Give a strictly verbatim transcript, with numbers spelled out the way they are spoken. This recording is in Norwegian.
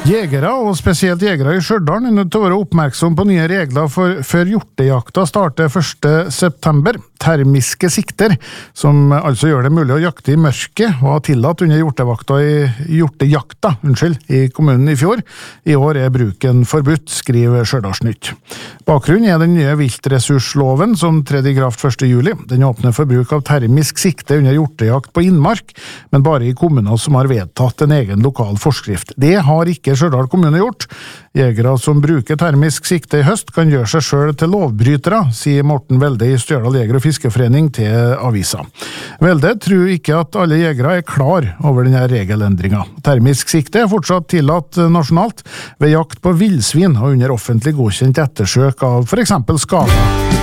Jegere, og spesielt jegere i Stjørdal, er nødt til å være oppmerksom på nye regler for, før hjortejakta starter første september. Termiske sikter, som altså gjør det mulig å jakte i mørket, var tillatt under hjortevakta i, hjortejakta unnskyld, i kommunen i fjor. I år er bruken forbudt, skriver Stjørdalsnytt. Bakgrunnen er den nye viltressursloven som tredde i kraft første juli. Den åpner for bruk av termisk sikte under hjortejakt på innmark, men bare i kommuner som har vedtatt en egen lokal forskrift. Det har ikke Stjørdal kommune gjort. Jegere som bruker termisk sikte i høst kan gjøre seg selv til lovbrytere, sier Morten Velde i Stjørdal Jeger- og Fiskeforening til avisa. Velde tror ikke at alle jegere er klar over denne regelendringen. Termisk sikte er fortsatt tillatt nasjonalt ved jakt på villsvin og under offentlig godkjent ettersøk av for eksempel skader.